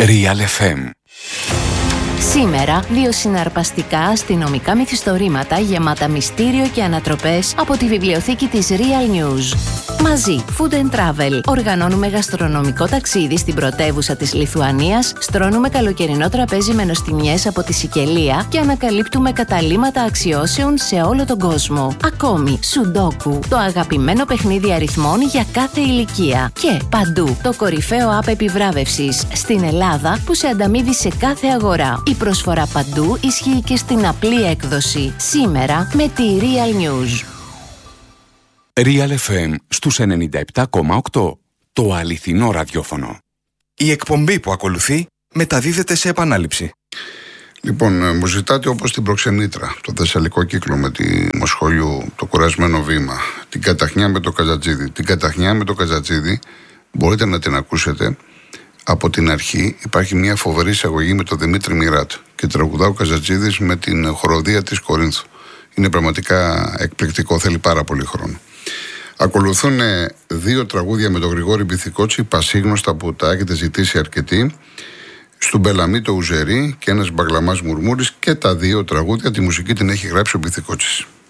Real FM. Σήμερα, δύο συναρπαστικά αστυνομικά μυθιστορήματα γεμάτα μυστήριο και ανατροπές από τη βιβλιοθήκη της Real News. Μαζί, Food and Travel. Οργανώνουμε γαστρονομικό ταξίδι στην πρωτεύουσα της Λιθουανίας, στρώνουμε καλοκαιρινό τραπέζι με νοστιμιές από τη Σικελία και ανακαλύπτουμε καταλύματα αξιώσεων σε όλο τον κόσμο. Ακόμη, Σουντόκου, το αγαπημένο παιχνίδι αριθμών για κάθε ηλικία. Και παντού, το κορυφαίο app επιβράβευσης στην Ελλάδα που σε ανταμείβει σε κάθε αγορά. Η προσφορά παντού ισχύει και στην απλή έκδοση. Σήμερα με τη Real News. Real FM στους 97,8. Το αληθινό ραδιόφωνο. Η εκπομπή που ακολουθεί μεταδίδεται σε επανάληψη. Λοιπόν, μου ζητάτε όπως την Προξενήτρα, το Θεσσαλικό Κύκλο με τη Μοσχολιού, το Κουρασμένο Βήμα, την Καταχνιά με το Καζατζίδι. Την Καταχνιά με το Καζατζίδι μπορείτε να την ακούσετε από την αρχή. Υπάρχει μια φοβερή εισαγωγή με τον Δημήτρη Μιράτ και τραγουδά ο Καζατζίδης με την χοροδία της Κορίνθου. Είναι πραγματικά εκπληκτικό, θέλει πάρα πολύ χρόνο. Ακολουθούν δύο τραγούδια με τον Γρηγόρη Μπιθικότσι, πασίγνωστα που τα έχετε ζητήσει αρκετοί. Στον Μπελαμή το Ουζερί και ένας Μπαγλαμάς Μουρμούρης, και τα δύο τραγούδια τη μουσική την έχει γράψει ο Μπιθικότσης.